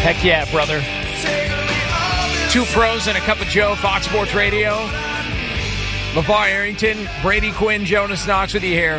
Heck yeah, brother. Two pros and a cup of Joe, Fox Sports Radio. LeVar Arrington, Brady Quinn, Jonas Knox with you here.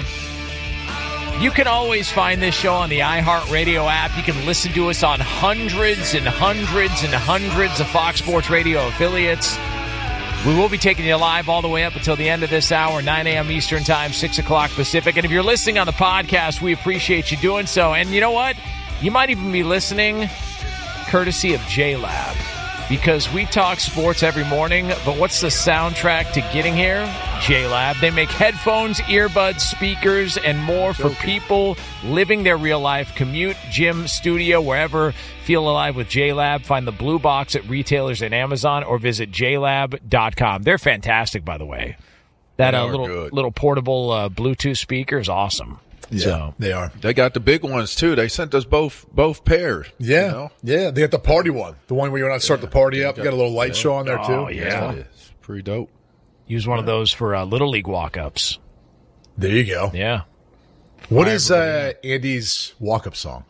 You can always find this show on the iHeartRadio app. You can listen to us on hundreds and hundreds and hundreds of Fox Sports Radio affiliates. We will be taking you live all the way up until the end of this hour, 9 a.m. Eastern Time, 6 o'clock Pacific. And if you're listening on the podcast, we appreciate you doing so. And you know what? You might even be listening courtesy of JLab, because we talk sports every morning, but what's the soundtrack to getting here? JLab. They make headphones, earbuds, speakers, and more for people living their real life, commute, gym, studio, wherever. Feel alive with JLab. Find the blue box at retailers and Amazon or visit jlab.com. They're fantastic, by the way. That little portable Bluetooth speaker is awesome. Yeah, so, they are. They got the big ones, too. They sent us both pairs. Yeah, you know? yeah. They got the party one. The one where you want to start the party up. You got a little light show on there, too. Oh, yeah. It's pretty dope. Use one of those for Little League walk-ups. There you go. Yeah. What is Andy's walk-up song?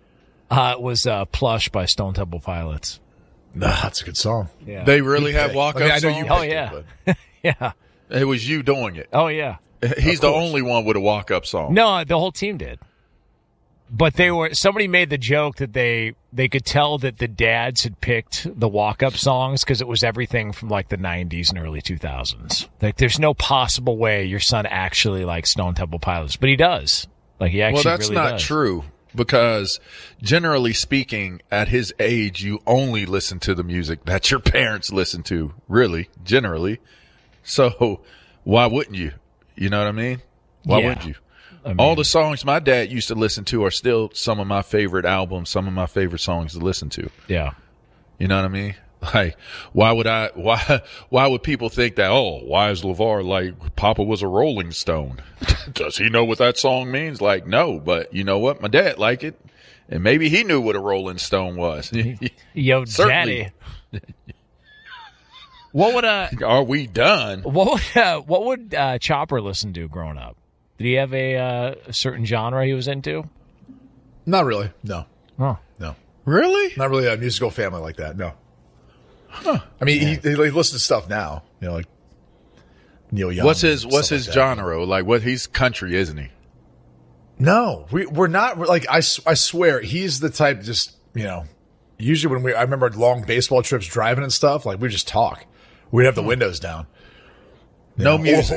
It was Plush by Stone Temple Pilots. Nah, that's a good song. Yeah. They really have walk-up songs? I know you Oh, yeah. Yeah. It was you doing it. Oh, yeah. He's the only one with a walk-up song. No, the whole team did. But somebody made the joke that they could tell that the dads had picked the walk-up songs because it was everything from like the 90s and early 2000s. Like, there's no possible way your son actually likes Stone Temple Pilots, but he does. Like, he actually Well, that's really not does. true, because generally speaking, at his age, you only listen to the music that your parents listen to, really, generally. So why wouldn't you? You know what I mean? Why wouldn't you? I mean, all the songs my dad used to listen to are still some of my favorite albums, some of my favorite songs to listen to. Yeah. You know what I mean? Like, why would people think that, why is LeVar like Papa was a Rolling Stone? Does he know what that song means? Like, no, but you know what? My dad liked it, and maybe he knew what a Rolling Stone was. Yo, Certainly. Daddy. What would Are we done? What would Chopper listen to growing up? Did he have a certain genre he was into? Not really. No. Oh. No. Really? Not really a musical family like that. No. Huh. I mean, he listens to stuff now. You know, like Neil Young. What's his like genre? Like, he's country, isn't he? No, we're not. Like, I swear, he's the type. Just, you know, usually I remember long baseball trips driving and stuff. Like, we just talk. We'd have the windows down. No music.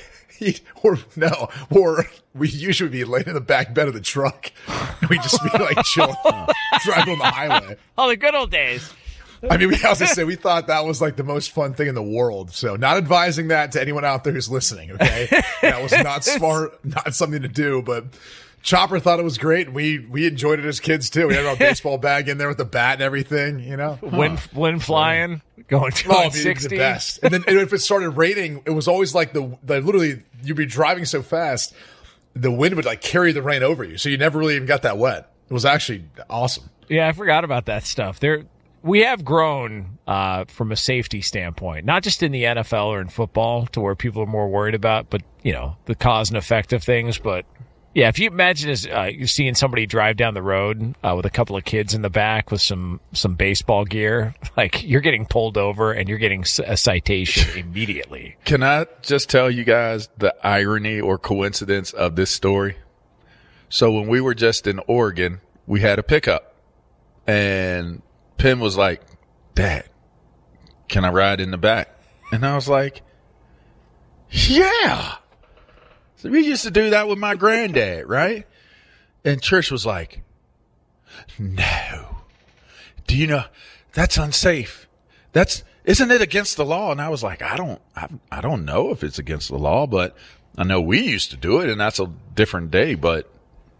Or we usually be laying in the back bed of the truck. We'd just be like chilling, driving on the highway. Oh, the good old days. I mean, we thought that was like the most fun thing in the world. So, not advising that to anyone out there who's listening. Okay, that was not smart, not something to do. But Chopper thought it was great, and we enjoyed it as kids too. We had our baseball bag in there with the bat and everything. You know, wind flying, going 60. The best. And then if it started raining, it was always like the literally you'd be driving so fast, the wind would like carry the rain over you, so you never really even got that wet. It was actually awesome. Yeah, I forgot about that stuff. We have grown from a safety standpoint, not just in the NFL or in football, to where people are more worried about, but you know, the cause and effect of things. But yeah, if you imagine you're seeing somebody drive down the road with a couple of kids in the back with some baseball gear, like, you're getting pulled over and you're getting a citation immediately. Can I just tell you guys the irony or coincidence of this story? So when we were just in Oregon, we had a pickup, and Penn was like, "Dad, can I ride in the back?" And I was like, "Yeah." So we used to do that with my granddad, right? And Trish was like, "No. Do you know that's unsafe? Isn't it against the law?" And I was like, I don't know if it's against the law, but I know we used to do it, and that's a different day. But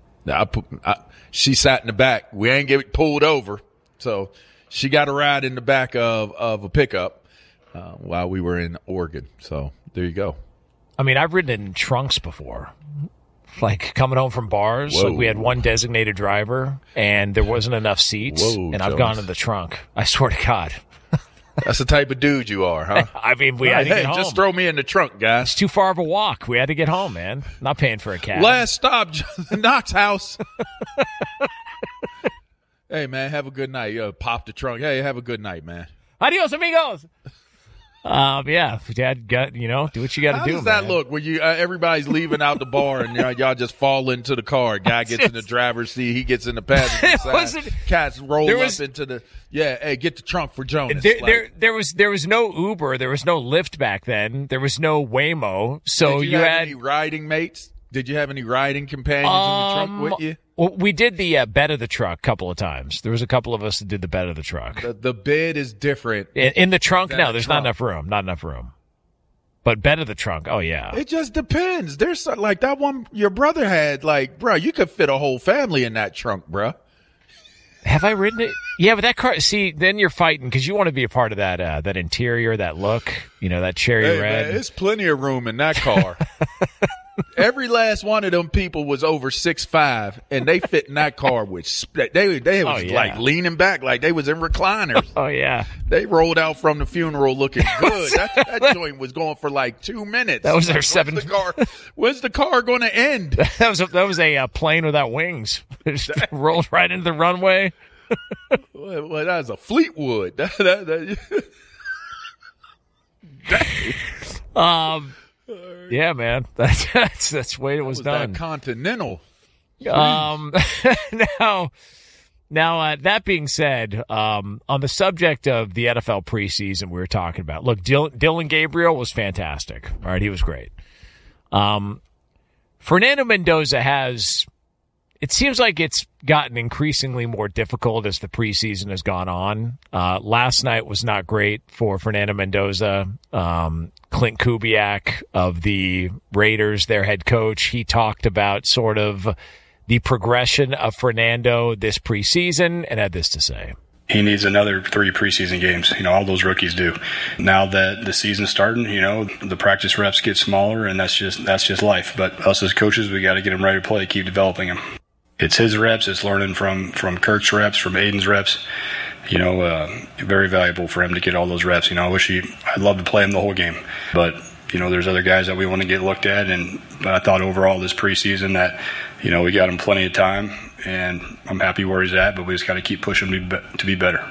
she sat in the back. We ain't get pulled over, so she got a ride in the back of a pickup while we were in Oregon. So there you go. I mean, I've ridden in trunks before, like coming home from bars. Whoa. Like, we had one designated driver, and there wasn't enough seats, and I've gone in the trunk. I swear to God. That's the type of dude you are, huh? I mean, we had to get home. Just throw me in the trunk, guys. It's too far of a walk. We had to get home, man. Not paying for a cab. Last stop, Knox house. Hey, man, have a good night. Pop the trunk. Hey, have a good night, man. Adios, amigos. Yeah, Dad, do what you got to do. How does that look when you everybody's leaving out the bar and y'all just fall into the car? Guy gets in the driver's seat, he gets in the passenger side. Cats roll up into the Hey, get the trunk for Jonas. There was no Uber, there was no Lyft back then. There was no Waymo. So you had any riding mates? Did you have any riding companions in the trunk with you? Well, we did the bed of the truck a couple of times. There was a couple of us that did the bed of the truck. The bed is different. In the trunk, no, there's not enough room. Not enough room. But bed of the trunk, oh, yeah. It just depends. There's like that one your brother had, like, bro, you could fit a whole family in that trunk, bro. Have I ridden it? Yeah, but that car, see, then you're fighting because you want to be a part of that interior, that look, that cherry red. Man, there's plenty of room in that car. Every last one of them people was over 6'5", and they fit in that car with they was like leaning back like they was in recliners. Oh yeah, they rolled out from the funeral looking good. that joint was going for like 2 minutes. That was their seven. When's the car going to end? That was a plane without wings. It just rolled right into the runway. Well, that was a Fleetwood. Yeah, man, that's the way it was done. That Continental. Now, that being said, on the subject of the NFL preseason we were talking about, look, Dylan Gabriel was fantastic. All right, he was great. Fernando Mendoza it seems like it's gotten increasingly more difficult as the preseason has gone on. Last night was not great for Fernando Mendoza. Clint Kubiak of the Raiders, their head coach, he talked about sort of the progression of Fernando this preseason and had this to say. He needs another 3 preseason games. All those rookies do. Now that the season's starting, the practice reps get smaller, and that's just life. But us as coaches, we got to get him ready to play, keep developing him. It's his reps. It's learning from Kirk's reps, from Aiden's reps. Very valuable for him to get all those reps. I'd love to play him the whole game. But, there's other guys that we want to get looked at. But I thought overall this preseason that, we got him plenty of time. And I'm happy where he's at, but we just got to keep pushing him to be better.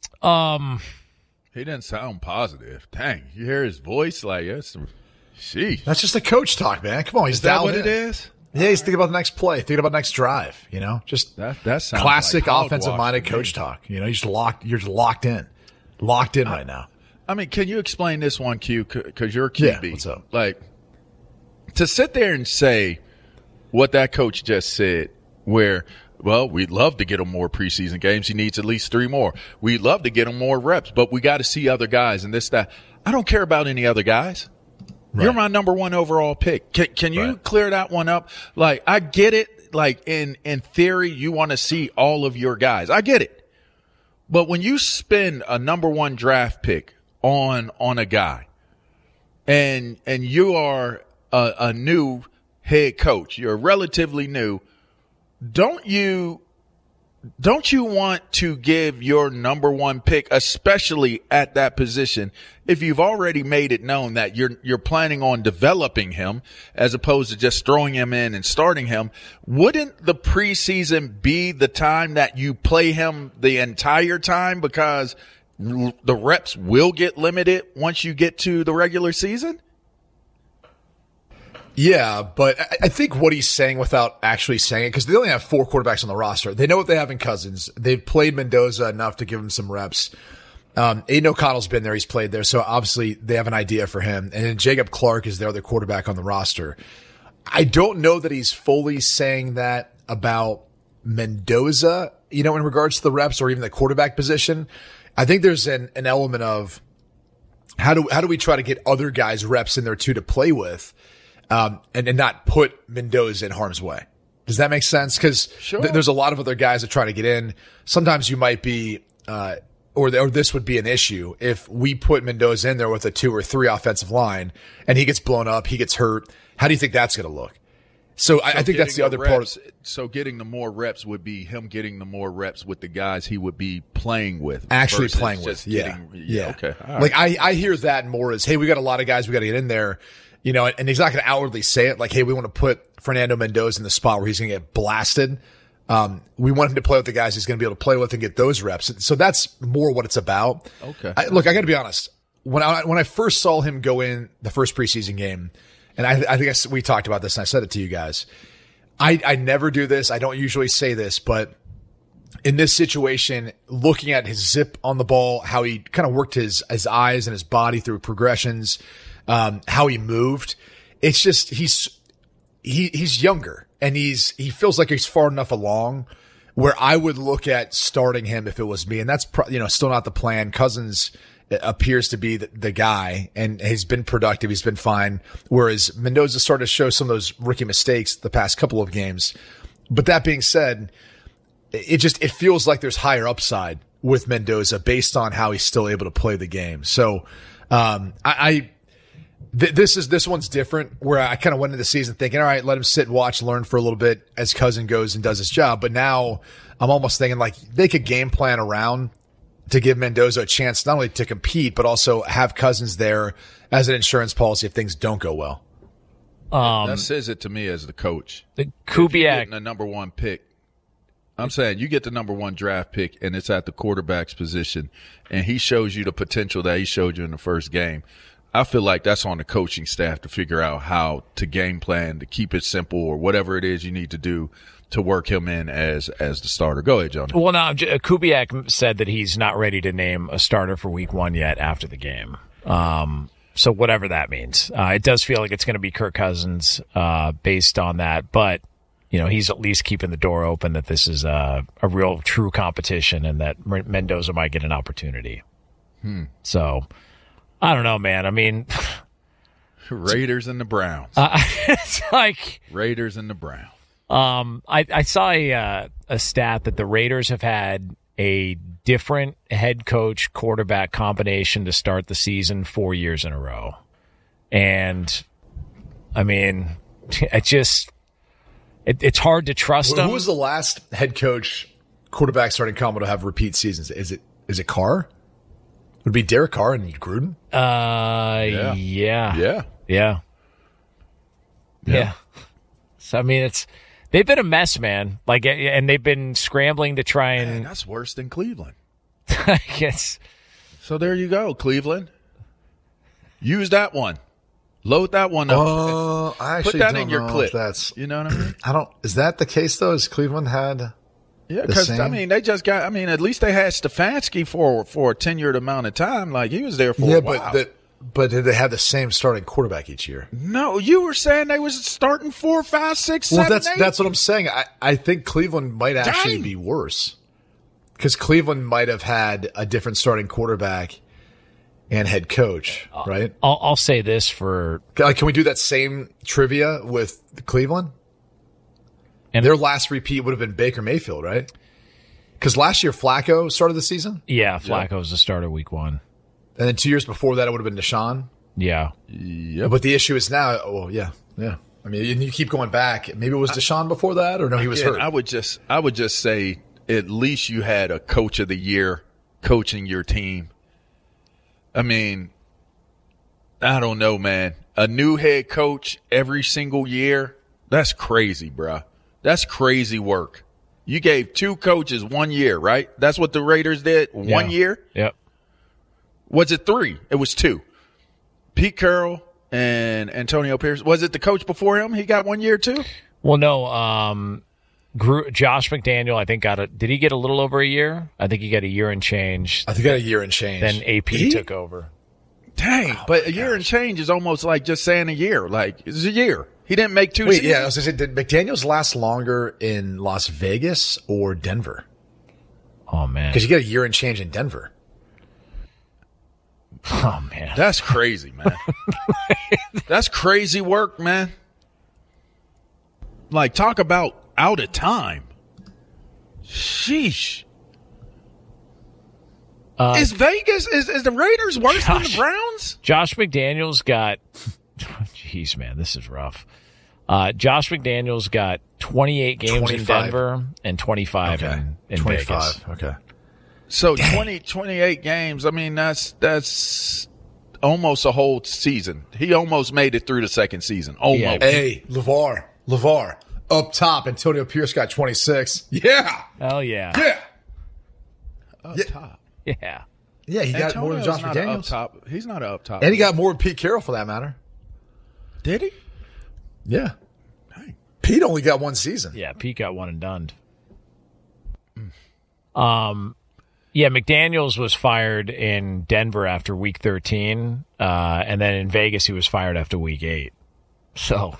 He didn't sound positive. Dang, you hear his voice? Like, sheesh. That's just the coach talk, man. Come on, he's dialed in. Is that what it is? Yeah, he's thinking about the next play, thinking about the next drive. Just that sounds classic like offensive-minded coach talk. You're just locked in right now. I mean, can you explain this one, Q? Because you're a QB. Yeah, what's up? Like, to sit there and say what that coach just said, where, well, we'd love to get him more preseason games. He needs at least 3 more. We'd love to get him more reps, but we got to see other guys and this, that. I don't care about any other guys. Right. You're my number 1 overall pick. Can you clear that one up? Like, I get it. Like, in theory, you want to see all of your guys. I get it. But when you spend a number 1 draft pick on a guy and you are a new head coach, you're relatively new, don't you want to give your number 1 pick, especially at that position, if you've already made it known that you're planning on developing him as opposed to just throwing him in and starting him? Wouldn't the preseason be the time that you play him the entire time because the reps will get limited once you get to the regular season? Yeah, but I think what he's saying without actually saying it, because they only have 4 quarterbacks on the roster. They know what they have in Cousins. They've played Mendoza enough to give him some reps. Aiden O'Connell's been there. He's played there. So obviously they have an idea for him. And then Jacob Clark is their other quarterback on the roster. I don't know that he's fully saying that about Mendoza, in regards to the reps or even the quarterback position. I think there's an element of how do we try to get other guys reps in there too to play with. And not put Mendoza in harm's way. Does that make sense? Because there's a lot of other guys that try to get in. Sometimes you might be, or this would be an issue if we put Mendoza in there with a 2 or 3 offensive line and he gets blown up, he gets hurt. How do you think that's going to look? So I think that's the other part. So getting the more reps would be him getting the more reps with the guys he would be playing with. Actually playing with. Yeah. Okay. Right. Like I hear that more as, hey, we got a lot of guys we got to get in there. And he's not going to outwardly say it like, hey, we want to put Fernando Mendoza in the spot where he's going to get blasted. We want him to play with the guys he's going to be able to play with and get those reps. So that's more what it's about. Okay. Look, I got to be honest. When I first saw him go in the first preseason game, and I think we talked about this and I said it to you guys. I never do this. I don't usually say this, but in this situation, looking at his zip on the ball, how he kind of worked his eyes and his body through progressions, how he moved, it's just, he's younger and he feels like he's far enough along where I would look at starting him if it was me. And that's, still not the plan. Cousins appears to be the guy, and he's been productive. He's been fine. Whereas Mendoza started to show some of those rookie mistakes the past couple of games. But that being said, it feels like there's higher upside with Mendoza based on how he's still able to play the game. So, this one's different where I kind of went into the season thinking, all right, let him sit and watch, learn for a little bit as Cousin goes and does his job. But now I'm almost thinking like they could game plan around to give Mendoza a chance not only to compete, but also have Cousins there as an insurance policy if things don't go well. That says it to me as the coach. The Kubiak, the number one pick. I'm saying you get the number one draft pick, and it's at the quarterback's position, and he shows you the potential that he showed you in the first game. I feel like that's on the coaching staff to figure out how to game plan, to keep it simple, or whatever it is you need to do to work him in as the starter. Go ahead, Jonah. Well, no, Kubiak said that he's not ready to name a starter for week 1 yet after the game. So whatever that means. It does feel like it's going to be Kirk Cousins based on that. But, he's at least keeping the door open that this is a real true competition and that Mendoza might get an opportunity. So, I don't know, man. I mean... Raiders and the Browns. It's like... Raiders and the Browns. I saw a stat that the Raiders have had a different head coach quarterback combination to start the season 4 years in a row. And I mean, it's hard to trust them. Who was the last head coach quarterback starting combo to have repeat seasons? Is it Carr? Would it be Derek Carr and Gruden? Yeah. So I mean, they've been a mess, man. Like, and they've been scrambling to try and. Man, that's worse than Cleveland. I guess. So there you go, Cleveland. Use that one. Load that one up. I actually put that don't in your know clip. If that's. You know what I mean? Is that the case though? Is Cleveland had? Yeah, because they just got. I mean, at least they had Stefanski for a tenured amount of time. Like he was there for a while. But did they have the same starting quarterback each year? No, you were saying they was starting 4, 5, 6, 7, 8. That's what I'm saying. I think Cleveland might actually be worse because Cleveland might have had a different starting quarterback and head coach, right? I'll say this for can we do that same trivia with Cleveland? And their last repeat would have been Baker Mayfield, right? Because last year Flacco started the season. Yeah, Flacco was the starter week 1. And then 2 years before that, it would have been Deshaun. Yeah. Yep. But the issue is now, yeah. I mean, you keep going back. Maybe it was Deshaun before that, or no, he was hurt. I would just say at least you had a coach of the year coaching your team. I mean, I don't know, man. A new head coach every single year, that's crazy, bruh. That's crazy work. You gave 2 coaches 1 year, right? That's what the Raiders did, 1 year? Yep. Was it 3? It was 2. Pete Carroll and Antonio Pierce. Was it the coach before him? He got 1 year too? Well, no. Josh McDaniel, I think, did he get a little over a year? I think he got a year and change. I think he got a year and change. Then AP took over. Dang. But a year and change is almost like just saying a year. Like, it's a year. He didn't make 2 seasons. Yeah, I was going to say, did McDaniels last longer in Las Vegas or Denver? Oh, man. Because you get a year and change in Denver. Oh, man. That's crazy, man. That's crazy work, man. Like, talk about out of time. Sheesh. Is Vegas, is the Raiders worse than the Browns? Josh McDaniels got, jeez, man, this is rough. Josh McDaniels got 28 games in Denver and 25 in 25. Vegas. Okay. So 28 games. I mean, that's almost a whole season. He almost made it through the second season. Almost. Hey, LeVar. Up top, Antonio Pierce got 26. Yeah. Hell yeah. Yeah. Up top. Yeah. Yeah, he got more than Josh Antonio's not McDaniels. up top. He's not an up top. And he got more than Pete Carroll for that matter. Did he? Yeah. Dang. Pete only got one season. Yeah, Pete got one and done. Yeah, McDaniels was fired in Denver after week 13, and then in Vegas he was fired after week 8. So,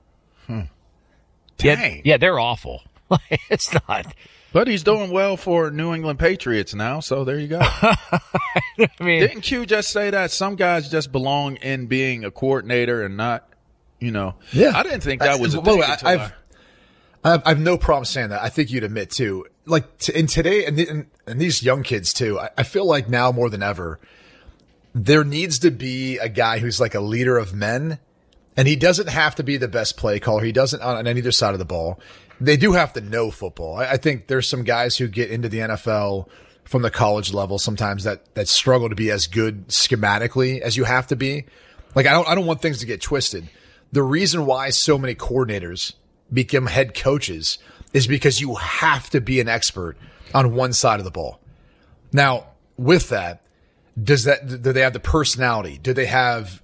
Dang. yeah, they're awful. It's not. But he's doing well for New England Patriots now, so there you go. I mean, Didn't Q just say that some guys just belong in being a coordinator and not, Yeah. I didn't think that was a By the thing. way, until I've no problem saying that. I think you'd admit too, like in today and these young kids too. I feel like now more than ever, there needs to be a guy who's like a leader of men, and he doesn't have to be the best play caller. He doesn't on either side of the ball. They do have to know football. I think there's some guys who get into the NFL from the college level sometimes that struggle to be as good schematically as you have to be. Like I don't want things to get twisted. The reason why so many coordinators become head coaches is because you have to be an expert on one side of the ball. Now, with that, do they have the personality? Do they have,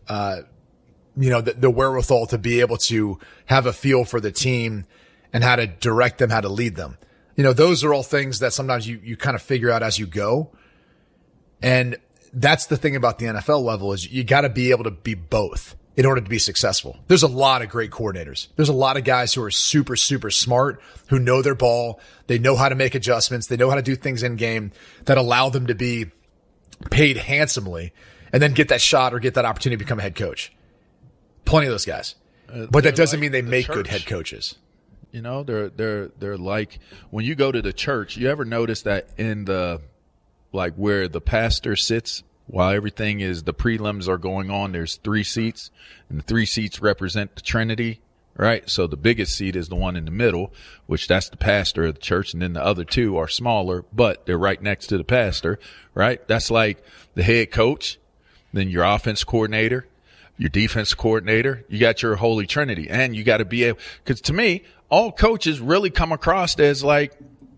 the wherewithal to be able to have a feel for the team and how to direct them, how to lead them? Those are all things that sometimes you kind of figure out as you go. And that's the thing about the NFL level is you got to be able to be both in order to be successful. There's a lot of great coordinators. There's a lot of guys who are super, super smart, who know their ball. They know how to make adjustments. They know how to do things in game that allow them to be paid handsomely and then get that shot or get that opportunity to become a head coach. Plenty of those guys. But that doesn't mean they make good head coaches. they're like, when you go to the church, you ever notice that in the, like where the pastor sits while everything is, the prelims are going on, there's 3 seats, and the 3 seats represent the Trinity, right? So the biggest seat is the one in the middle, which that's the pastor of the church, and then the other 2 are smaller, but they're right next to the pastor, right? That's like the head coach, then your offense coordinator, your defense coordinator, you got your Holy Trinity, and you got to be able, because to me, all coaches really come across as like,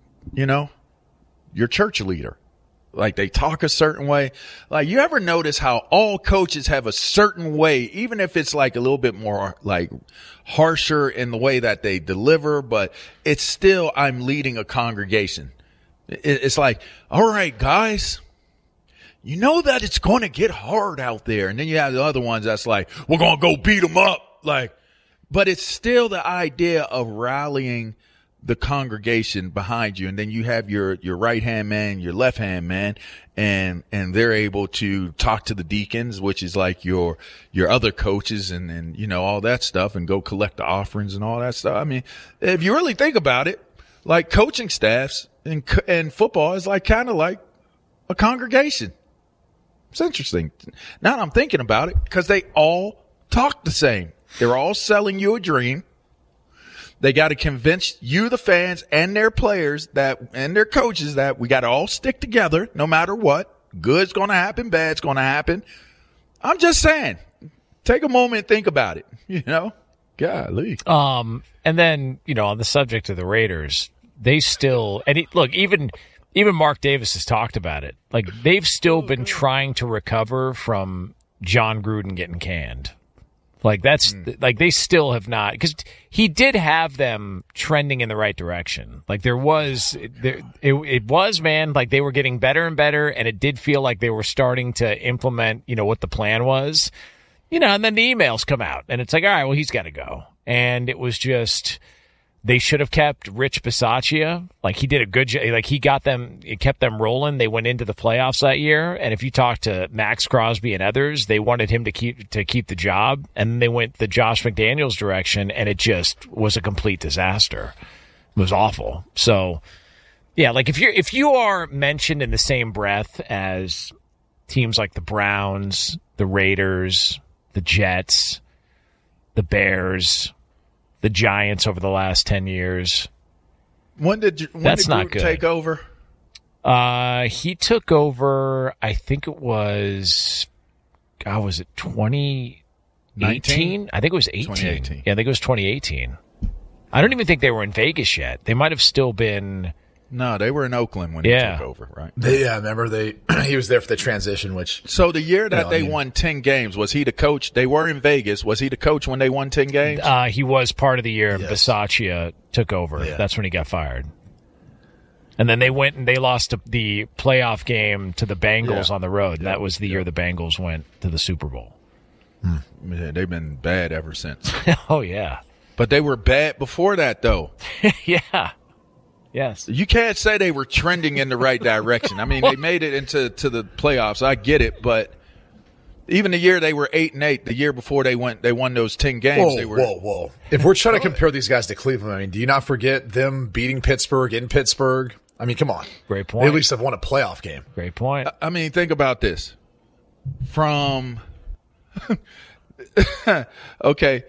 your church leader. Like they talk a certain way. Like you ever notice how all coaches have a certain way, even if it's like a little bit more like harsher in the way that they deliver, but it's still, I'm leading a congregation. It's like, all right, guys, you know that it's going to get hard out there. And then you have the other ones that's like, we're going to go beat them up. Like, but it's still the idea of rallying the congregation behind you. And then you have your right hand man, your left hand man, and they're able to talk to the deacons, which is like your other coaches and all that stuff, and go collect the offerings and all that stuff. I mean, if you really think about it, like coaching staffs and football is like kind of like a congregation. It's interesting. Now that I'm thinking about it, because they all talk the same. They're all selling you a dream. They got to convince you, the fans, and their players and their coaches that we got to all stick together no matter what. Good's going to happen. Bad's going to happen. I'm just saying, take a moment and think about it. Golly. And then, on the subject of the Raiders, they still, look, even Mark Davis has talked about it. Like they've still been trying to recover from John Gruden getting canned. Like that's like they still have not, because he did have them trending in the right direction. Like it was, man, like they were getting better and better, and it did feel like they were starting to implement, what the plan was, and then the emails come out, and it's like, all right, well, he's got to go, and it was just. They should have kept Rich Bisaccia. Like he did a good job. Like he kept them rolling. They went into the playoffs that year. And if you talk to Max Crosby and others, they wanted him to keep the job. And they went the Josh McDaniels direction, and it just was a complete disaster. It was awful. So yeah, like if you are mentioned in the same breath as teams like the Browns, the Raiders, the Jets, the Bears, the Giants over the last 10 years. When did Gruden take over? He took over, I think it was, was it 2018? I think it was 18. 2018. Yeah, I think it was 2018. I don't even think they were in Vegas yet. They might have still been. No, they were in Oakland when he took over, right? Remember he was there for the transition, which. So the year that they won 10 games, was he the coach? They were in Vegas. Was he the coach when they won 10 games? He was part of the year. Yes. Bisaccia took over. Yeah. That's when he got fired. And then they went and they lost the playoff game to the Bengals on the road. And that was the year the Bengals went to the Super Bowl. Yeah, they've been bad ever since. Oh, yeah. But they were bad before that, though. Yeah. Yes. You can't say they were trending in the right direction. I mean, they made it into the playoffs. I get it, but even the year they were 8-8, the year before they won those 10 games. Whoa. If we're trying to compare these guys to Cleveland, I mean, do you not forget them beating Pittsburgh in Pittsburgh? I mean, come on. Great point. They at least have won a playoff game. Great point. I mean, think about this. From okay,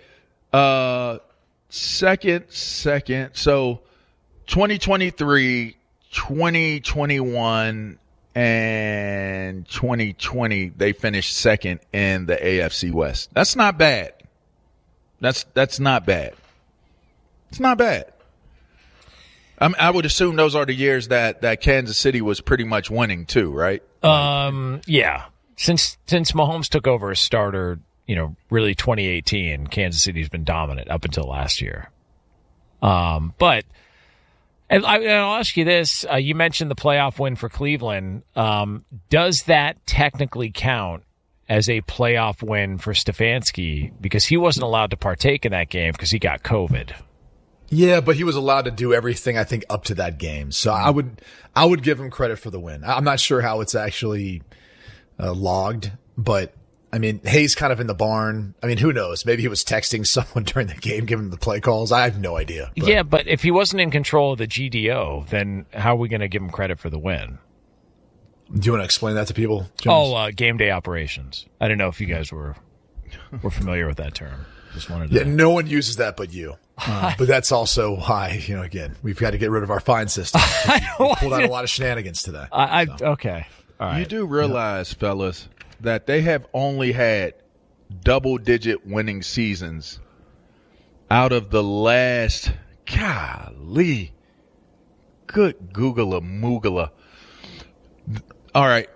second. So 2023, 2021, and 2020, they finished second in the AFC West. That's not bad. That's not bad. It's not bad. I would assume those are the years that Kansas City was pretty much winning too, right? Yeah. Since Mahomes took over as starter, really 2018, Kansas City's been dominant up until last year. But I'll ask you this. You mentioned the playoff win for Cleveland. Does that technically count as a playoff win for Stefanski? Because he wasn't allowed to partake in that game because he got COVID. Yeah, but he was allowed to do everything, I think, up to that game. So I would give him credit for the win. I'm not sure how it's actually logged, but I mean, Hayes kind of in the barn. I mean, who knows? Maybe he was texting someone during the game, giving the play calls. I have no idea. But. But if he wasn't in control of the GDO, then how are we going to give him credit for the win? Do you want to explain that to people, Jonas? Game day operations. I don't know if you guys were familiar with that term. Just wanted to. Yeah, no one uses that but you. But that's also why, again, we've got to get rid of our fine system. We pulled out a lot of shenanigans today. Okay. All right. You do realize, fellas, that they have only had double-digit winning seasons out of the last, golly, good Googler-moogler. All right.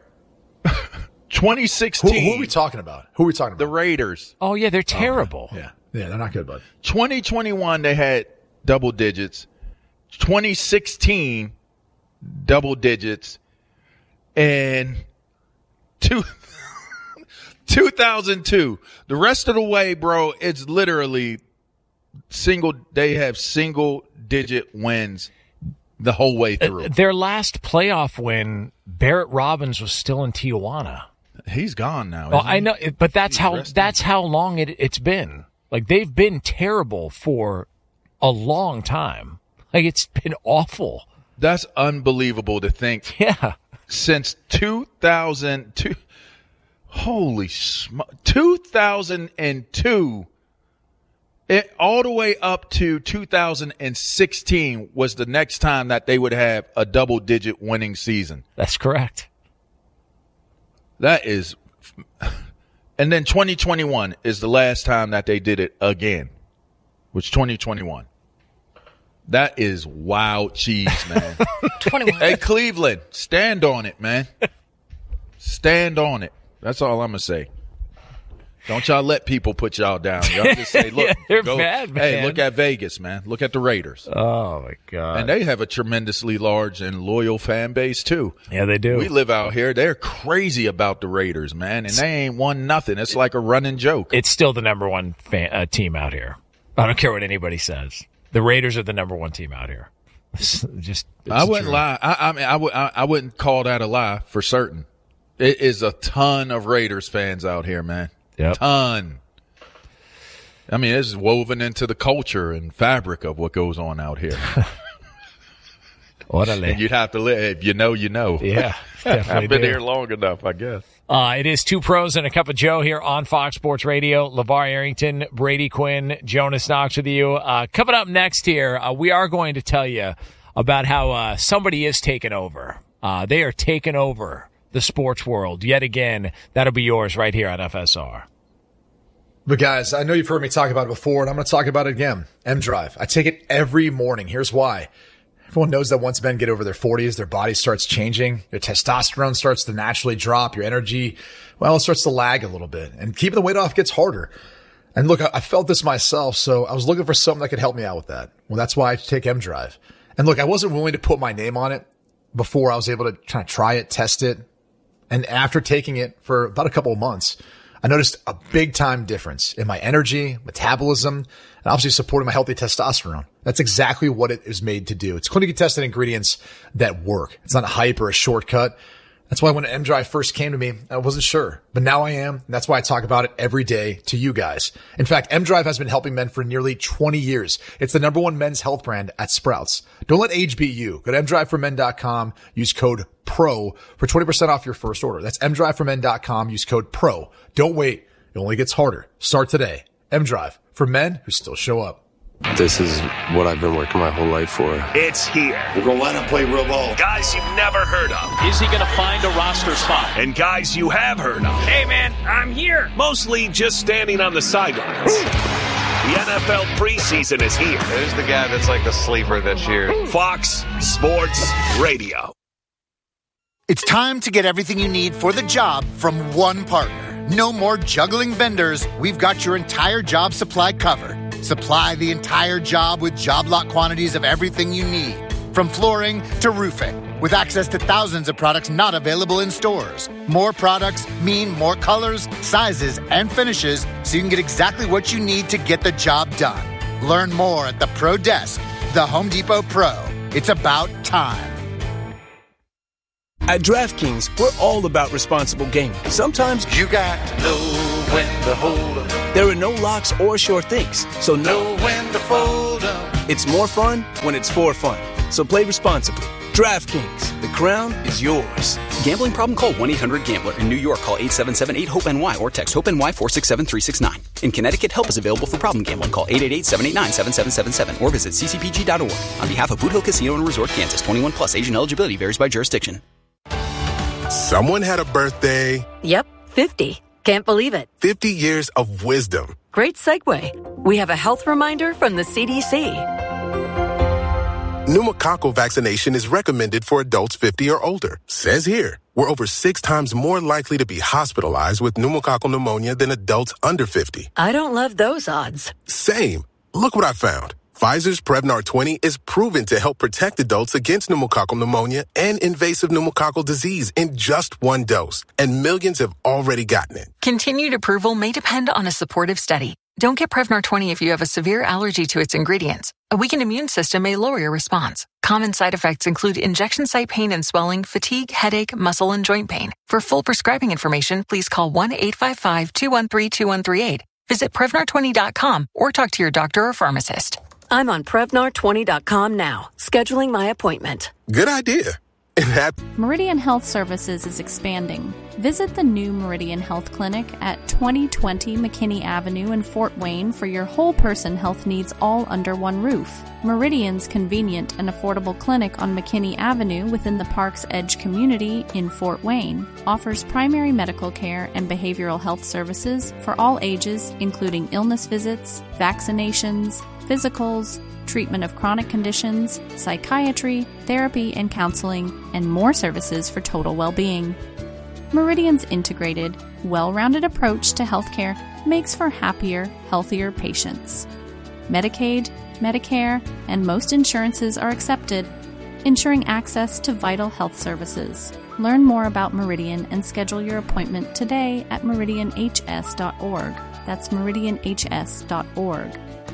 2016. Who are we talking about? The Raiders. Oh, yeah, they're terrible. Yeah, they're not good, bud. 2021, they had double digits. 2016, double digits. And 2002. The rest of the way, bro, it's literally they have single-digit wins the whole way through. Their last playoff win, Barrett Robbins was still in Tijuana. He's gone now. Well, I know, but that's how long it's been. Like, they've been terrible for a long time. Like, it's been awful. That's unbelievable to think. Yeah. Since 2002, holy smoke, 2002, all the way up to 2016 was the next time that they would have a double-digit winning season. That's correct. That is, and then 2021 is the last time that they did it again, which 2021. That is wild cheese, man. 21. Hey, Cleveland, stand on it, man. Stand on it. That's all I'm going to say. Don't y'all let people put y'all down. Y'all just say, look, they're bad, man. Hey, look at Vegas, man. Look at the Raiders. Oh, my God. And they have a tremendously large and loyal fan base, too. Yeah, they do. We live out here. They're crazy about the Raiders, man, and they ain't won nothing. It's like a running joke. It's still the number one team out here. I don't care what anybody says. The Raiders are the number one team out here. I wouldn't lie. I wouldn't call that a lie for certain. It is a ton of Raiders fans out here, man. Yep. Ton. I mean, it's woven into the culture and fabric of what goes on out here. And you'd have to live. If you know, you know. Yeah, definitely. I've been here long enough, I guess. It is Two Pros and a Cup of Joe here on Fox Sports Radio. LeVar Arrington, Brady Quinn, Jonas Knox with you. Coming up next here, we are going to tell you about how somebody is taking over. They are taking over the sports world yet again. That'll be yours right here on FSR. But guys, I know you've heard me talk about it before, and I'm going to talk about it again. M-Drive. I take it every morning. Here's why. Everyone knows that once men get over their 40s, their body starts changing. Your testosterone starts to naturally drop. Your energy, well, it starts to lag a little bit. And keeping the weight off gets harder. And look, I felt this myself, so I was looking for something that could help me out with that. Well, that's why I take M-Drive. And look, I wasn't willing to put my name on it before I was able to kind of try it, test it. And after taking it for about a couple of months, I noticed a big time difference in my energy, metabolism, and obviously supporting my healthy testosterone. That's exactly what it is made to do. It's clinically tested ingredients that work. It's not a hype or a shortcut. That's why when M-Drive first came to me, I wasn't sure, but now I am. And that's why I talk about it every day to you guys. In fact, M-Drive has been helping men for nearly 20 years. It's the #1 men's health brand at Sprouts. Don't let age beat you. Go to mdriveformen.com. Use code PRO for 20% off your first order. That's mdriveformen.com. Use code PRO. Don't wait. It only gets harder. Start today. M-Drive for men who still show up. This is what I've been working my whole life for. It's here. We're going to let him play real ball. Guys you've never heard of. Is he going to find a roster spot? And guys you have heard of. Hey, man, I'm here. Mostly just standing on the sidelines. The NFL preseason is here. There's the guy that's like the sleeper this year. Fox Sports Radio. It's time to get everything you need for the job from one partner. No more juggling vendors. We've got your entire job supply covered. Supply the entire job with job lot quantities of everything you need, from flooring to roofing, with access to thousands of products not available in stores. More products mean more colors, sizes, and finishes, so you can get exactly what you need to get the job done. Learn more at the Pro Desk, the Home Depot Pro. It's about time. At DraftKings, we're all about responsible gaming. Sometimes you got to know when to hold up. There are no locks or sure things, so know when to fold up. It's more fun when it's for fun. So play responsibly. DraftKings, the crown is yours. Gambling problem? Call 1-800-GAMBLER. In New York, call 877-8-HOPE-NY or text HOPE-NY 467-369. In Connecticut, help is available for problem gambling. Call 888-789-7777 or visit ccpg.org. On behalf of Boot Hill Casino and Resort, Kansas, 21 plus, age and eligibility varies by jurisdiction. Someone had a birthday. Yep, 50. Can't believe it. 50 years of wisdom. Great segue. We have a health reminder from the CDC. Pneumococcal vaccination is recommended for adults 50 or older. Says here, we're over 6 times more likely to be hospitalized with pneumococcal pneumonia than adults under 50. I don't love those odds. Same. Look what I found. Pfizer's Prevnar 20 is proven to help protect adults against pneumococcal pneumonia and invasive pneumococcal disease in just 1 dose, and millions have already gotten it. Continued approval may depend on a supportive study. Don't get Prevnar 20 if you have a severe allergy to its ingredients. A weakened immune system may lower your response. Common side effects include injection site pain and swelling, fatigue, headache, muscle, and joint pain. For full prescribing information, please call 1-855-213-2138. Visit Prevnar20.com or talk to your doctor or pharmacist. I'm on Prevnar20.com now, scheduling my appointment. Good idea. Meridian Health Services is expanding. Visit the new Meridian Health Clinic at 2020 McKinney Avenue in Fort Wayne for your whole person health needs all under one roof. Meridian's convenient and affordable clinic on McKinney Avenue within the Park's Edge community in Fort Wayne offers primary medical care and behavioral health services for all ages, including illness visits, vaccinations, physicals, treatment of chronic conditions, psychiatry, therapy and counseling, and more services for total well-being. Meridian's integrated, well-rounded approach to healthcare makes for happier, healthier patients. Medicaid, Medicare, and most insurances are accepted, ensuring access to vital health services. Learn more about Meridian and schedule your appointment today at meridianhs.org. That's meridianhs.org.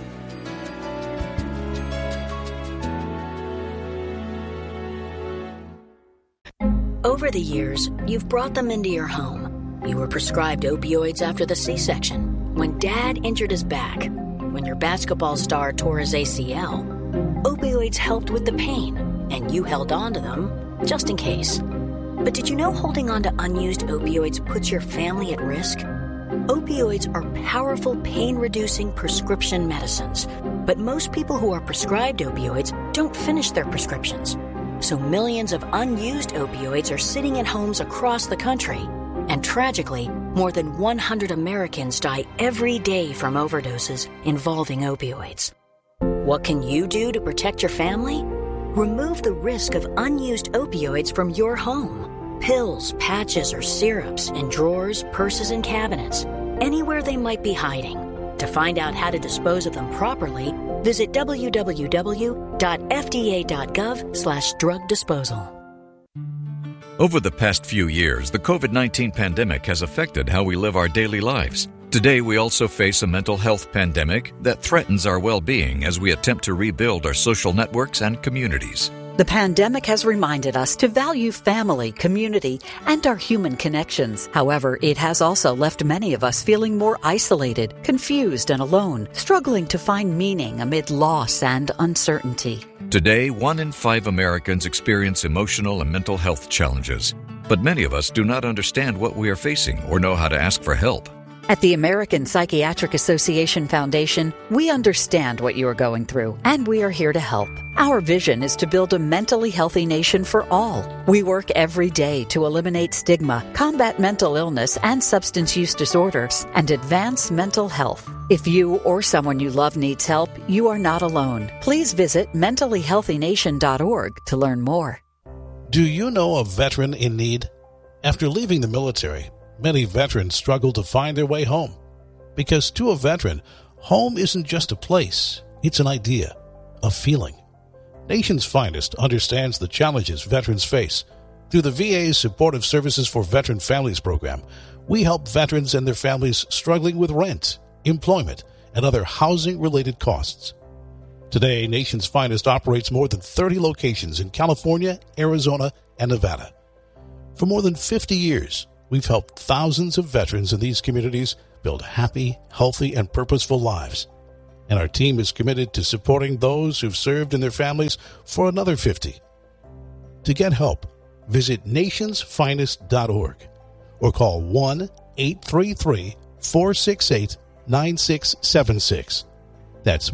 Over the years, you've brought them into your home. You were prescribed opioids after the C-section, when Dad injured his back, when your basketball star tore his ACL. Opioids helped with the pain, and you held on to them just in case. But did you know holding on to unused opioids puts your family at risk? Opioids are powerful pain-reducing prescription medicines, but most people who are prescribed opioids don't finish their prescriptions. So millions of unused opioids are sitting in homes across the country. And tragically, more than 100 Americans die every day from overdoses involving opioids. What can you do to protect your family? Remove the risk of unused opioids from your home. Pills, patches, or syrups in drawers, purses, and cabinets, anywhere they might be hiding. To find out how to dispose of them properly, visit www.fda.gov/drug disposal. Over the past few years, the COVID-19 pandemic has affected how we live our daily lives. Today, we also face a mental health pandemic that threatens our well-being as we attempt to rebuild our social networks and communities. The pandemic has reminded us to value family, community, and our human connections. However, it has also left many of us feeling more isolated, confused, and alone, struggling to find meaning amid loss and uncertainty. Today, 1 in 5 Americans experience emotional and mental health challenges. But many of us do not understand what we are facing or know how to ask for help. At the American Psychiatric Association Foundation, we understand what you are going through, and we are here to help. Our vision is to build a mentally healthy nation for all. We work every day to eliminate stigma, combat mental illness and substance use disorders, and advance mental health. If you or someone you love needs help, you are not alone. Please visit mentallyhealthynation.org to learn more. Do you know a veteran in need? After leaving the military, many veterans struggle to find their way home. Because to a veteran, home isn't just a place, it's an idea, a feeling. Nation's Finest understands the challenges veterans face. Through the VA's Supportive Services for Veteran Families program, we help veterans and their families struggling with rent, employment, and other housing-related costs. Today, Nation's Finest operates more than 30 locations in California, Arizona, and Nevada. For more than 50 years, we've helped thousands of veterans in these communities build happy, healthy, and purposeful lives. And our team is committed to supporting those who've served and their families for another 50. To get help, visit nationsfinest.org or call 1-833-468-9676. That's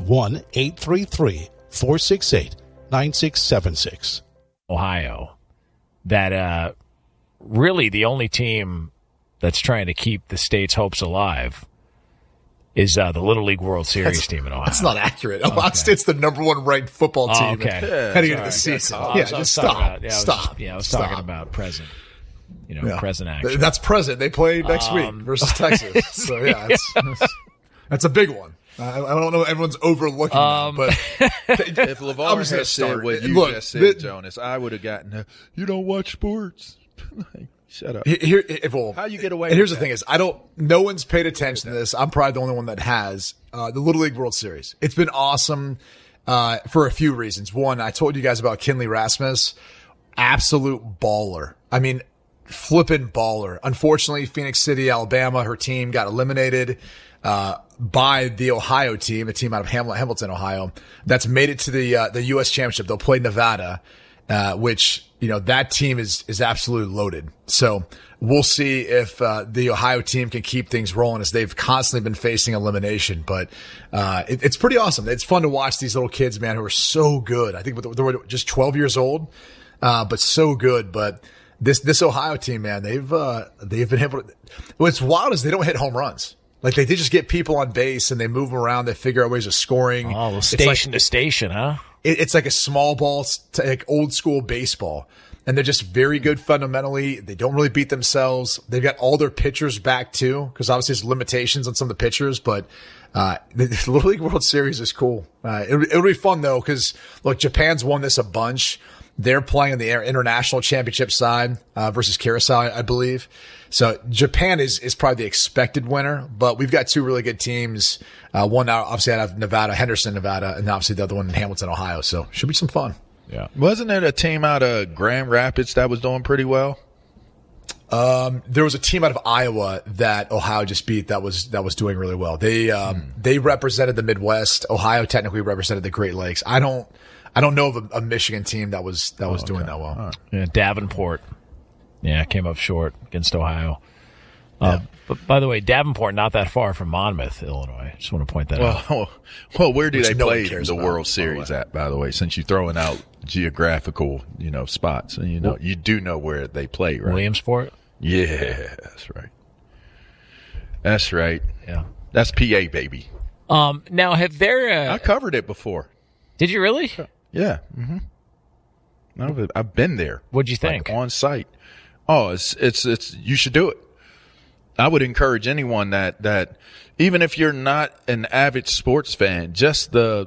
1-833-468-9676. Ohio, that really the only team that's trying to keep the state's hopes alive is the Little League World Series team in Ohio. That's not accurate. Ohio State's the number 1 ranked football team heading into the season. Stop. I was talking about present. Present action. That's present. They play next week versus Texas. So, that's a big one. I don't know. Everyone's overlooking that, but if LeVar had said what you just said, Jonas, I would have gotten. You don't watch sports. Shut up. How you get away? And here's with the thing: no one's paid attention to this. I'm probably the only one that has. The Little League World Series. It's been awesome for a few reasons. One, I told you guys about Kinley Rasmus, absolute baller. I mean, flippin' baller. Unfortunately, Phoenix City, Alabama, her team got eliminated by the Ohio team, a team out of Hamilton, Ohio, that's made it to the U.S. Championship. They'll play Nevada, which, that team is absolutely loaded. So we'll see if the Ohio team can keep things rolling as they've constantly been facing elimination. But it's pretty awesome. It's fun to watch these little kids, man, who are so good. I think they were just 12 years old, but so good. But this Ohio team, man, they've been able to. What's wild is they don't hit home runs. Like they just get people on base and they move them around. They figure out ways of scoring. Oh, station to station, huh? It's like a small ball, like old school baseball. And they're just very good fundamentally. They don't really beat themselves. They've got all their pitchers back too, because obviously there's limitations on some of the pitchers. But the Little League World Series is cool. It'll be fun though, because look, Japan's won this a bunch. They're playing on the international championship side versus Curaçao, I believe. So Japan is probably the expected winner, but we've got 2 really good teams. One obviously out of Nevada, Henderson, Nevada, and obviously the other one in Hamilton, Ohio. So should be some fun. Yeah. Wasn't there a team out of Grand Rapids that was doing pretty well? There was a team out of Iowa that Ohio just beat that was doing really well. They represented the Midwest. Ohio technically represented the Great Lakes. I don't know of a Michigan team that was doing that well. Right. Yeah, Davenport. Yeah, came up short against Ohio. But by the way, Davenport not that far from Monmouth, Illinois. Just want to point that out. Well, where do they play the World Series at, by the way, since you're throwing out geographical, spots? And you do know where they play, right? Williamsport? Yeah, that's right. That's right. Yeah. That's PA, baby. Now, have there... I covered it before. Did you really? Yeah. Mm-hmm. No, I've been there. What'd you think? Like, on site. Oh, it's you should do it. I would encourage anyone that even if you're not an avid sports fan, just the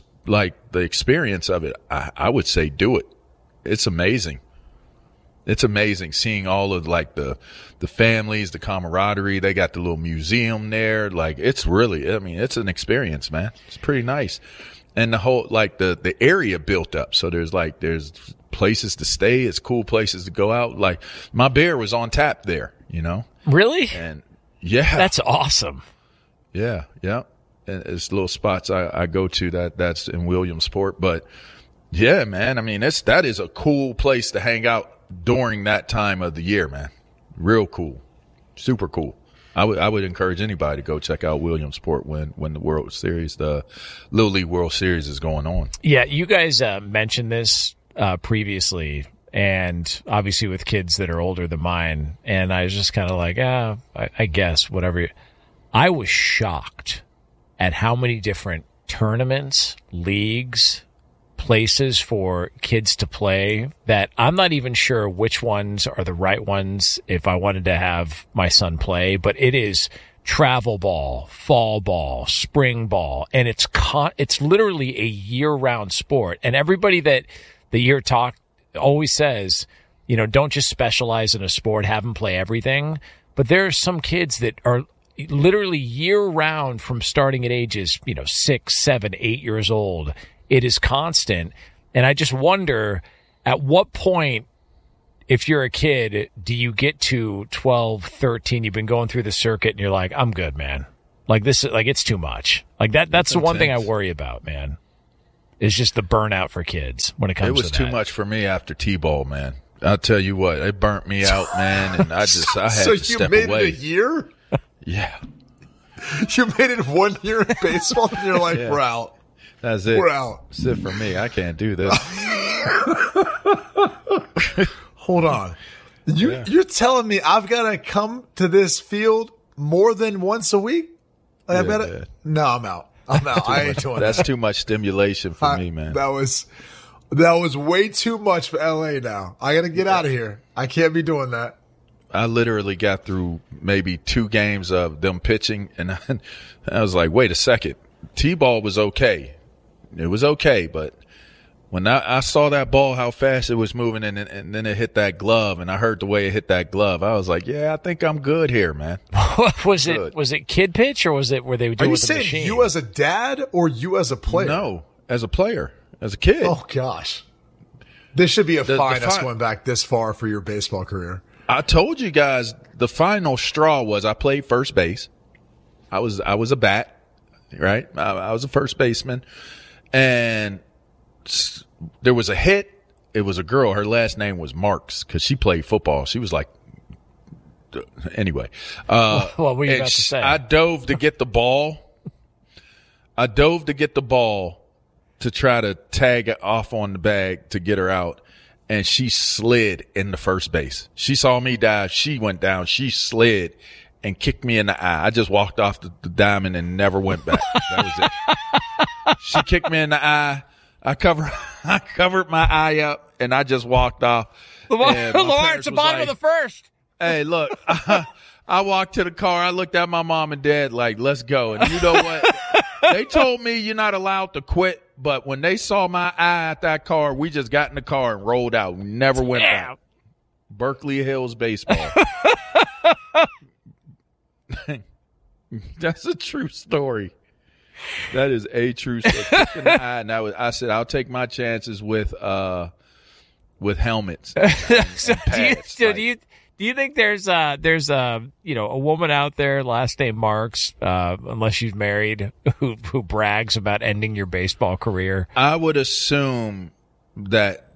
experience of it, I would say do it. It's amazing. It's amazing seeing all of like the families, the camaraderie. They got the little museum there. Like, it's really, I mean, it's an experience, man. It's pretty nice. And the whole, like the area built up. So there's places to stay. It's cool places to go out. Like, my beer was on tap there, you know? Really? And yeah. That's awesome. Yeah. Yeah. And it's little spots I go to that's in Williamsport. But yeah, man, I mean, that is a cool place to hang out during that time of the year, man. Real cool. Super cool. I would encourage anybody to go check out Williamsport when the World Series, the Little League World Series is going on. Yeah, you guys mentioned this previously, and obviously with kids that are older than mine, and I was just kind of like, I guess, whatever. I was shocked at how many different tournaments, leagues, places for kids to play that I'm not even sure which ones are the right ones if I wanted to have my son play, but it is travel ball, fall ball, spring ball, and it's literally a year-round sport. And everybody that the year talk always says, you know, don't just specialize in a sport, have them play everything. But there are some kids that are literally year-round from starting at ages, 6, 7, 8 years old. It is constant. And I just wonder, at what point, if you're a kid, do you get to 12, 13, you've been going through the circuit and you're like, I'm good, man. Like this, like it's too much. Like that's the one thing I worry about, man. It's just the burnout for kids when it comes to that. It was too much for me after T-ball, man. I'll tell you what, it burnt me out, man. And I had to step away. So you made it a year? Yeah. You made it 1 year in baseball and you're like, yeah. We're out. That's it. We're out. That's it for me. I can't do this. Hold on. You're telling me I've got to come to this field more than once a week? Like I've got to? No, I'm out. I ain't doing that. That's too much stimulation for me, man. That was way too much for LA now. I got to get out of here. I can't be doing that. I literally got through maybe 2 games of them pitching, and I was like, wait a second. T-ball was okay. It was okay, but when I saw that ball, how fast it was moving, and then it hit that glove, and I heard the way it hit that glove, I was like, yeah, I think I'm good here, man. Was it kid pitch, or were they doing it with the machine? Are you saying you as a dad or you as a player? No, as a player, as a kid. Oh, gosh. This should be a fine us going back this far for your baseball career. I told you guys the final straw was I played first base. I was a bat, right? I was a first baseman. And there was a hit. It was a girl. Her last name was Marks because she played football. She was like, anyway. What were you about to say? I dove to get the ball. To try to tag it off on the bag to get her out. And she slid in the first base. She saw me dive. She went down. She slid and kicked me in the eye. I just walked off the diamond and never went back. That was it. She kicked me in the eye. I covered my eye up, and I just walked off. Lamar, it's the bottom of the first. Hey, look, I walked to the car. I looked at my mom and dad like, let's go. And you know what? They told me you're not allowed to quit, but when they saw my eye at that car, we just got in the car and rolled out. We never went back. Berkeley Hills baseball. That's a true story. That is a true story. And I said I'll take my chances with helmets. So do you think there's a woman out there, last name Marks, unless she's married, who brags about ending your baseball career? I would assume that.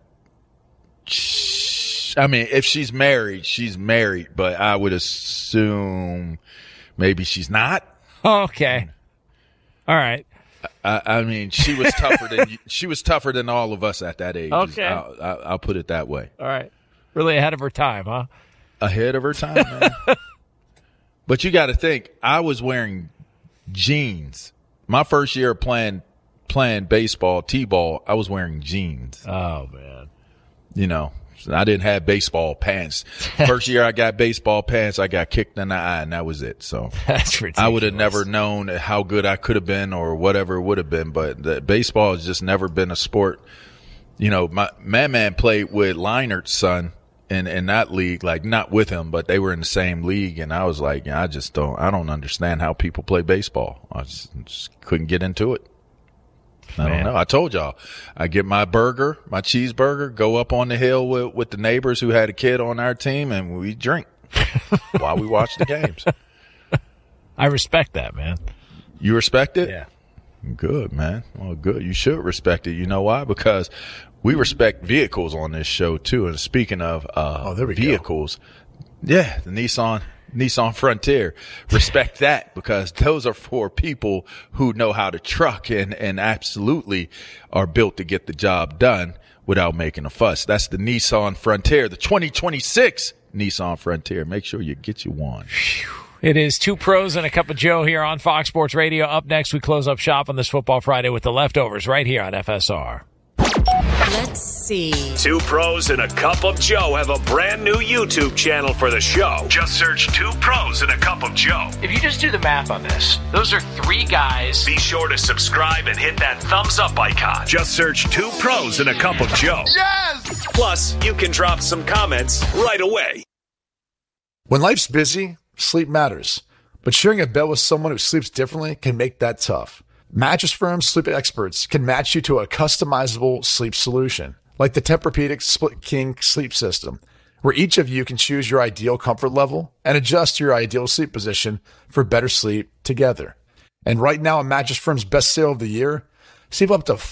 I mean, if she's married, but I would assume maybe she's not. Okay. All right. I mean, she was tougher than all of us at that age. Okay. I'll put it that way. All right. Really ahead of her time, huh? ahead of her time, man. But you got to think, I was wearing jeans. My first year playing baseball, T-ball, I was wearing jeans. Oh, man. You know, I didn't have baseball pants. First year I got baseball pants, I got kicked in the eye, and that was it. So that's ridiculous. I would have never known how good I could have been or whatever it would have been. But baseball has just never been a sport. You know, my man played with Leinert's son in that league, like not with him, but they were in the same league. And I was like, I don't understand how people play baseball. I just couldn't get into it. I don't know. I told y'all, I get my cheeseburger, go up on the hill with the neighbors who had a kid on our team, and we drink while we watch the games. I respect that, man. You respect it? Yeah. Good, man. Well, good. You should respect it. You know why? Because we respect vehicles on this show, too. And speaking of vehicles, yeah, the Nissan Frontier. Respect that, because those are for people who know how to truck and absolutely are built to get the job done without making a fuss. That's the Nissan Frontier, the 2026 Nissan Frontier. Make sure you get you one. It is Two Pros and a Cup of Joe here on Fox Sports Radio. Up next, we close up shop on this Football Friday with the leftovers right here on FSR. Let's see. Two Pros and a Cup of Joe have a brand new YouTube channel for the show. Just search Two Pros and a Cup of Joe. If you just do the math on this, those are three guys. Be sure to subscribe and hit that thumbs up icon. Just search Two Pros and a Cup of Joe. Yes! Plus, you can drop some comments right away. When life's busy, sleep matters. But sharing a bed with someone who sleeps differently can make that tough. Mattress Firm sleep experts can match you to a customizable sleep solution, like the Tempur-Pedic Split King sleep system, where each of you can choose your ideal comfort level and adjust your ideal sleep position for better sleep together. And right now, at Mattress Firm's best sale of the year, save up to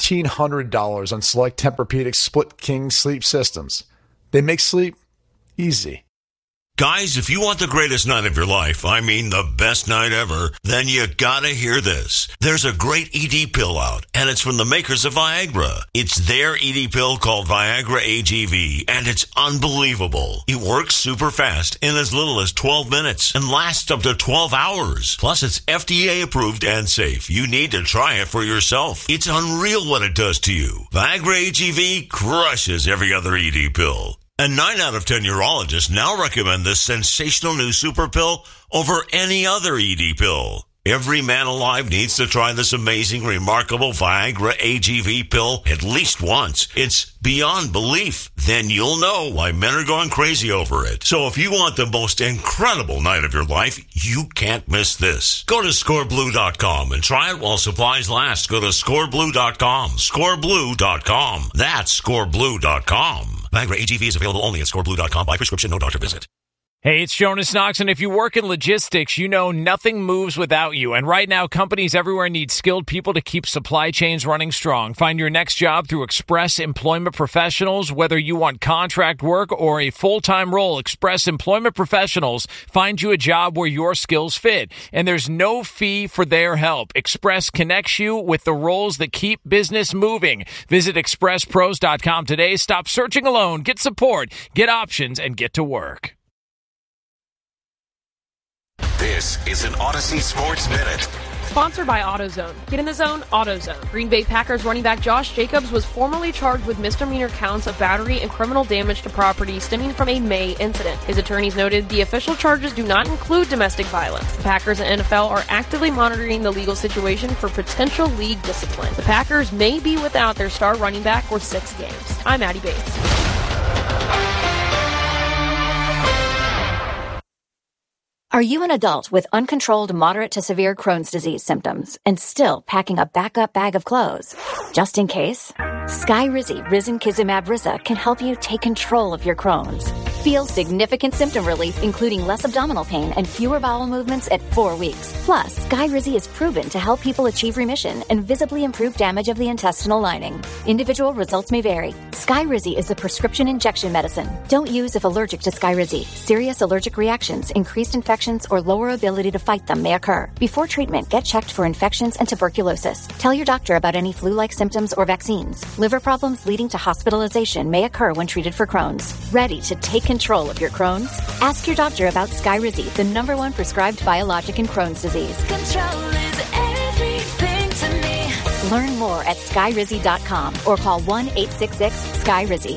$1,400 on select Tempur-Pedic Split King sleep systems. They make sleep easy. Guys, if you want the greatest night of your life, I mean the best night ever, then you gotta hear this. There's a great ED pill out, and it's from the makers of Viagra. It's their ED pill called Viagra AGV, and it's unbelievable. It works super fast in as little as 12 minutes and lasts up to 12 hours. Plus, it's FDA approved and safe. You need to try it for yourself. It's unreal what it does to you. Viagra AGV crushes every other ED pill. And 9 out of 10 urologists now recommend this sensational new super pill over any other ED pill. Every man alive needs to try this amazing, remarkable Viagra AGV pill at least once. It's beyond belief. Then you'll know why men are going crazy over it. So if you want the most incredible night of your life, you can't miss this. Go to scoreblue.com and try it while supplies last. Go to scoreblue.com. Scoreblue.com. That's scoreblue.com. Viagra AGV is available only at scoreblue.com by prescription, no doctor visit. Hey, it's Jonas Knox, and if you work in logistics, you know nothing moves without you. And right now, companies everywhere need skilled people to keep supply chains running strong. Find your next job through Express Employment Professionals. Whether you want contract work or a full-time role, Express Employment Professionals find you a job where your skills fit. And there's no fee for their help. Express connects you with the roles that keep business moving. Visit expresspros.com today. Stop searching alone. Get support, get options, and get to work. This is an Odyssey Sports Minute. Sponsored by AutoZone. Get in the zone, AutoZone. Green Bay Packers running back Josh Jacobs was formally charged with misdemeanor counts of battery and criminal damage to property stemming from a May incident. His attorneys noted the official charges do not include domestic violence. The Packers and NFL are actively monitoring the legal situation for potential league discipline. The Packers may be without their star running back for 6 games. I'm Addie Bates. Are you an adult with uncontrolled moderate to severe Crohn's disease symptoms and still packing a backup bag of clothes? Just in case, Skyrizi Risankizumab Rizza can help you take control of your Crohn's. Feel significant symptom relief, including less abdominal pain and fewer bowel movements at 4 weeks. Plus, Skyrizi is proven to help people achieve remission and visibly improve damage of the intestinal lining. Individual results may vary. Skyrizi is a prescription injection medicine. Don't use if allergic to Skyrizi. Serious allergic reactions, increased infections, infections or lower ability to fight them may occur. Before treatment, get checked for infections and tuberculosis. Tell your doctor about any flu-like symptoms or vaccines. Liver problems leading to hospitalization may occur when treated for Crohn's. Ready to take control of your Crohn's? Ask your doctor about Skyrizi, the #1 prescribed biologic in Crohn's disease. Control is everything to me. Learn more at skyrizi.com or call 1-866-SKYRIZI.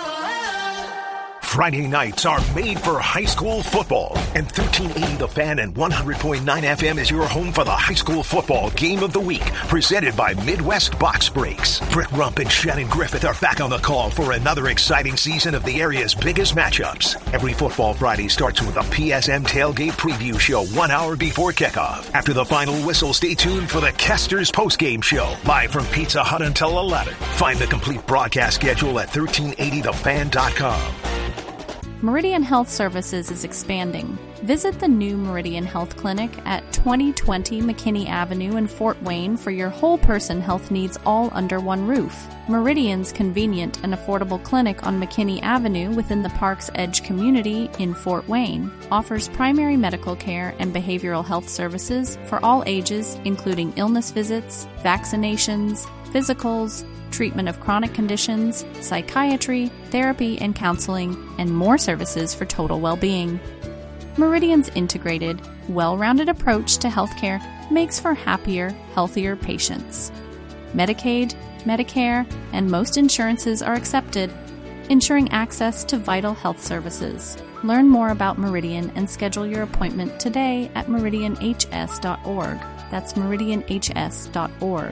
Friday nights are made for high school football, and 1380 The Fan and 100.9 FM is your home for the high school football game of the week, presented by Midwest Box Breaks. Brick Rump and Shannon Griffith are back on the call for another exciting season of the area's biggest matchups. Every football Friday starts with a PSM tailgate preview show 1 hour before kickoff. After the final whistle, stay tuned for the Kesters postgame show, live from Pizza Hut until 11. Find the complete broadcast schedule at 1380thefan.com. Meridian Health Services is expanding. Visit the new Meridian Health Clinic at 2020 McKinney Avenue in Fort Wayne for your whole person health needs all under one roof. Meridian's convenient and affordable clinic on McKinney Avenue within the Park's Edge community in Fort Wayne offers primary medical care and behavioral health services for all ages, including illness visits, vaccinations, physicals, treatment of chronic conditions, psychiatry, therapy and counseling, and more services for total well-being. Meridian's integrated, well-rounded approach to healthcare makes for happier, healthier patients. Medicaid, Medicare, and most insurances are accepted, ensuring access to vital health services. Learn more about Meridian and schedule your appointment today at meridianhs.org. That's meridianhs.org.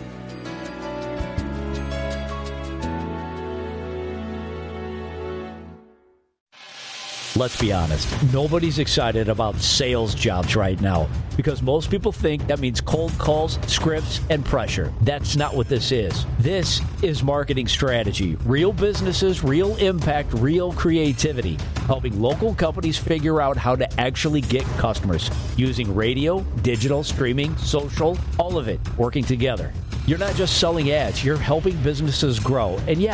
Let's be honest, nobody's excited about sales jobs right now because most people think that means cold calls, scripts, and pressure. That's not what this is. This is marketing strategy. Real businesses, real impact, real creativity. Helping local companies figure out how to actually get customers using radio, digital, streaming, social, all of it working together. You're not just selling ads, you're helping businesses grow. And yeah,